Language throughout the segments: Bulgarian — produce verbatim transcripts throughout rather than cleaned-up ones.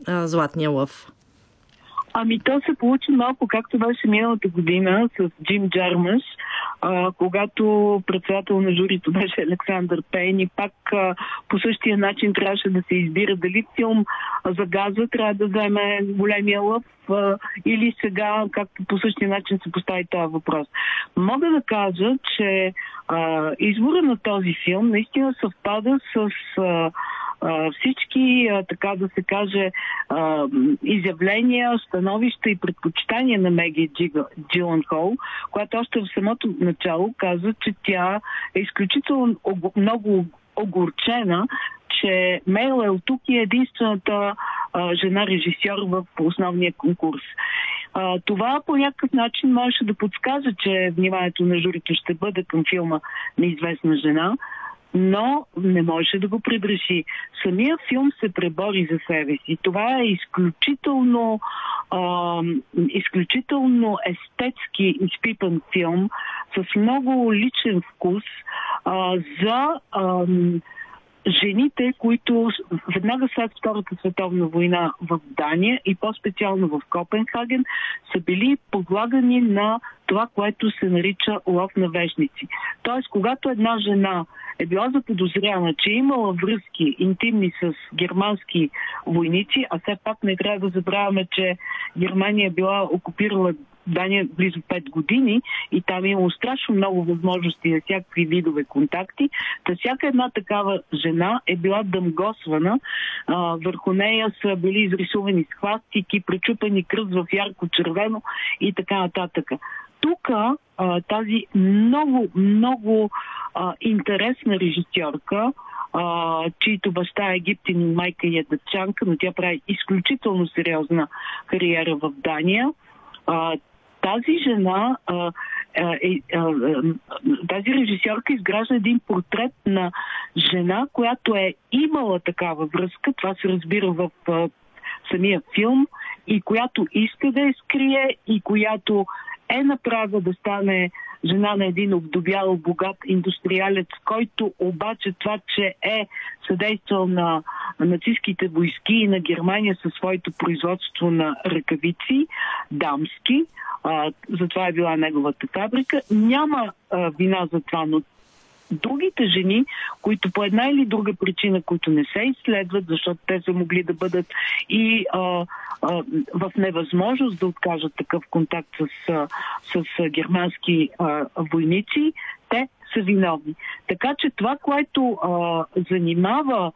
а, Златния лъв? Ами то се получи малко както беше миналата година с Джим Джармъш, а, когато председател на журито беше Александър Пейн и пак а, по същия начин трябваше да се избира дали филм за газа трябва да вземе Големия лъв а, или сега, както по същия начин се постави този въпрос. Мога да кажа, че а, избора на този филм наистина съвпада с а, всички, така да се каже, изявления, становища и предпочитания на Меги Джилънхол, която още в самото начало каза, че тя е изключително много огорчена, че Мейл Елтук е единствената жена режисьор в основния конкурс. Това по някакъв начин можеше да подскаже, че вниманието на журито ще бъде към филма Неизвестна жена, но не можеше да го предреши. Самия филм се пребори за себе си. Това е изключително, а, изключително естетски изпипан филм с много личен вкус а, за а, жените, които веднага след Втората световна война в Дания и по-специално в Копенхаген са били подлагани на това, което се нарича лов на вещници. Тоест, когато една жена е била заподозряна, че е имала връзки интимни с германски войници, а все пак не трябва да забравяме, че Германия е била окупирала Дания близо пет години и там е имало страшно много възможности за всякакви видове контакти. Та всяка една такава жена е била дъмгосвана. А, върху нея са били изрисувани схвастики, пречупени кръст в ярко-червено и така нататък. Тук тази много, много а, интересна режисьорка, а, чийто баща е египтин и майка е датчанка, но тя прави изключително сериозна кариера в Дания. А, тази жена, а, е, а, тази режисьорка изгражда един портрет на жена, която е имала такава връзка, това се разбира в а, самия филм, и която иска да я скрие, и която е на прага да стане жена на един обдобял богат индустриалец, който обаче това, че е съдействал на нацистските войски и на Германия със своето производство на ръкавици, дамски, а, затова е била неговата фабрика, няма а, вина за това, но другите жени, които по една или друга причина, които не се изследват, защото те са могли да бъдат и а, а, в невъзможност да откажат такъв контакт с, а, с германски а, войници, те са виновни. Така че това, което а, занимава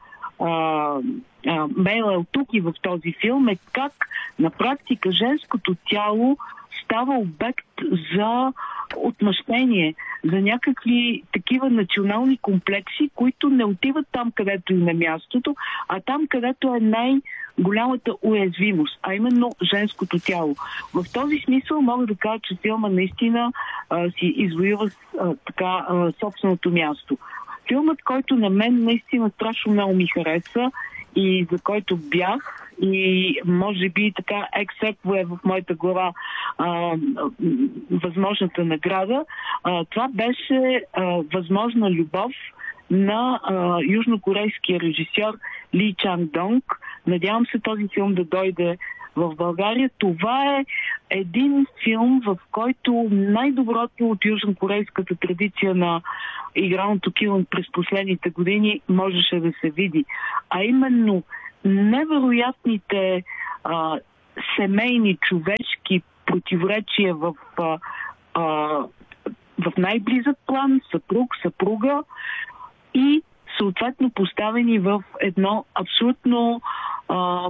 Мейл Елтук и в този филм, е как на практика женското тяло става обект за отмъщение, за някакви такива национални комплекси, които не отиват там, където им е мястото, а там, където е най-голямата уязвимост, а именно женското тяло. В този смисъл мога да кажа, че филма наистина а, си извоюва а, така а, собственото място. Филмът, който на мен наистина страшно много ми хареса и за който бях, и може би така ексепо е в моята глава а, възможната награда, а, това беше а, Възможна любов на а, южнокорейския режисьор Ли Чанг Донг. Надявам се този филм да дойде в България. Това е един филм, в който най-доброто от южнокорейската традиция на игралното кино през последните години можеше да се види. А именно невероятните а, семейни, човешки противоречия в, а, а, в най-близък план, съпруг, съпруга и съответно поставени в едно абсолютно а,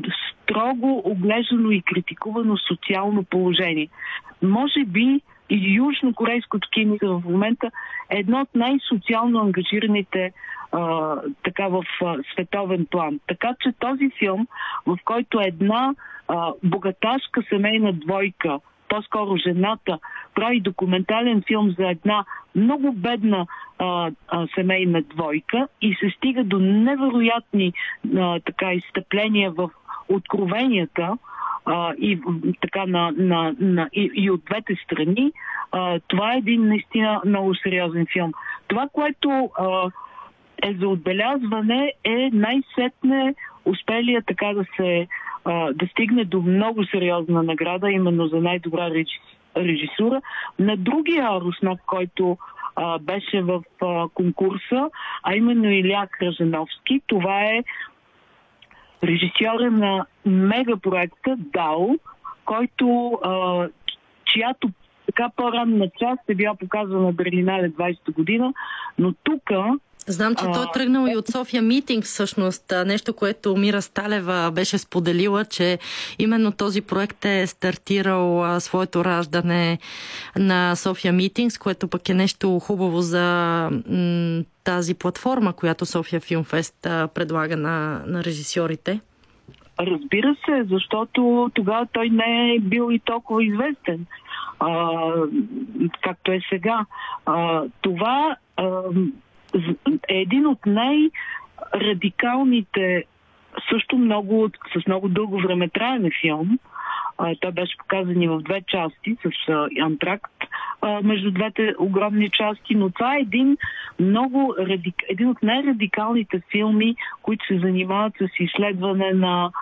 строго оглеждано и критикувано социално положение. Може би и южнокорейското кино в момента е едно от най-социално ангажираните а, така в а, световен план. Така че този филм, в който една а, богаташка семейна двойка, по-скоро жената, прави документален филм за една много бедна а, а, семейна двойка и се стига до невероятни а, така изстъпления в откровенията а, и така на, на, на, и, и от двете страни, а, това е един наистина много сериозен филм. Това, което а, е за отбелязване, е най-сетне успелия така да се а, да стигне до много сериозна награда, именно за най-добра режисура, на другия руснак, който а, беше в а, конкурса, а именно Илия Кръжановски. Това е режисьора на мегапроекта ДАО, който а, чиято така по-ранна част е била показана на Берлинале двайсета година, но тук... Знам, че той е тръгнал и от София Митинг, всъщност. Нещо, което Мира Сталева беше споделила, че именно този проект е стартирал а, своето раждане на София Митинг, което пък е нещо хубаво за м- тази платформа, която София Филмфест а, предлага на, на режисьорите. Разбира се, защото тогава той не е бил и толкова известен, а, както е сега. А, това а, е един от най-радикалните, също много, с много дълго време траене филм. А, той беше показан и в две части с а, антракт а, между двете огромни части, но това е един много радик... един от най-радикалните филми, които се занимават с изследване на,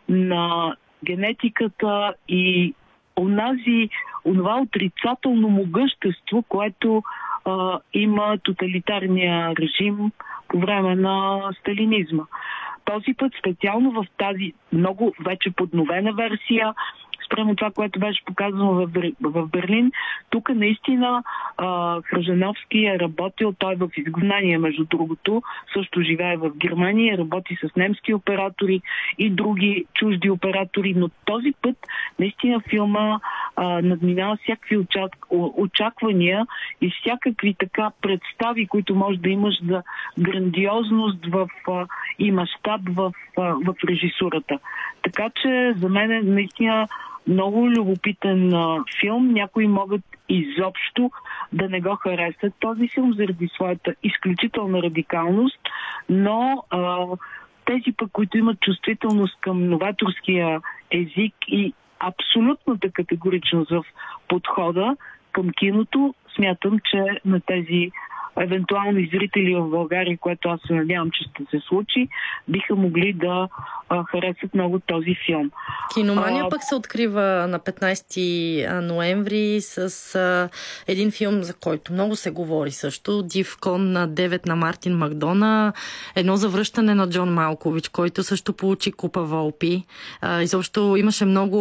на генетиката и онази, онова отрицателно могъщество, което а, има тоталитарния режим по време на сталинизма. Този път специално в тази много вече подновена версия, спрямо това, което беше показано в, в Берлин, тук наистина а, Кръжановски е работил, той е в изгнание, между другото, също живее в Германия, работи с немски оператори и други чужди оператори, но този път наистина филма а, надминава всякакви очаквания и всякакви така представи, които може да имаш за грандиозност в, а, и мащаб в, а, в режисурата. Така че за мен е наистина много любопитен а, филм. Някои могат изобщо да не го харесат този филм заради своята изключителна радикалност, но а, тези пък, които имат чувствителност към новаторския език и абсолютната категоричност в подхода към киното, смятам, че на тези евентуални зрители в България, което аз се надявам, че ще се случи, биха могли да а, харесат много този филм. Киномания а... пък се открива на петнайсети ноември с а, един филм, за който много се говори също. Див кон на девет на Мартин Макдона. Едно завръщане на Джон Малкович, който също получи купа Волпи. А, изобщо имаше много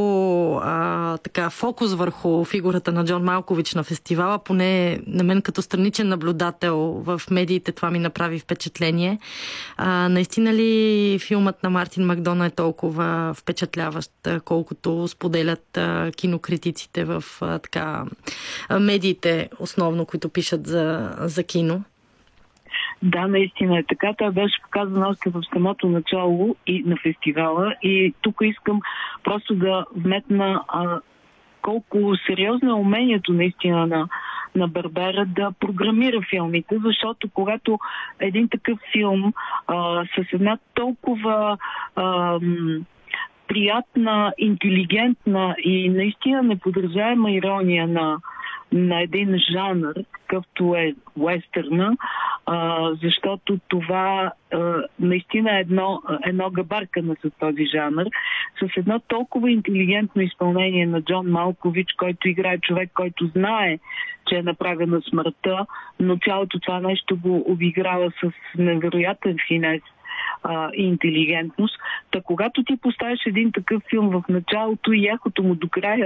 а, така фокус върху фигурата на Джон Малкович на фестивала, поне на мен като страничен наблюдател в медиите това ми направи впечатление. А, наистина ли филмът на Мартин Макдона е толкова впечатляващ, колкото споделят а, кинокритиците в а, така, а, медиите, основно, които пишат за, за кино? Да, наистина е така. Той беше показан още в самото начало и на фестивала и тук искам просто да вметна а, колко сериозно е умението наистина на на Барбера да програмира филмите, защото когато един такъв филм а, с една толкова а, приятна, интелигентна и наистина неподражаема ирония на, на един жанр, какъвто е уестърна, а, защото това а, наистина е едно, едно габаркане с този жанр, с едно толкова интелигентно изпълнение на Джон Малкович, който играе човек, който знае, че е на прага на смъртта, но цялото това нещо го обиграва с невероятен финес а, и интелигентност. Та когато ти поставиш един такъв филм в началото и ехото му до края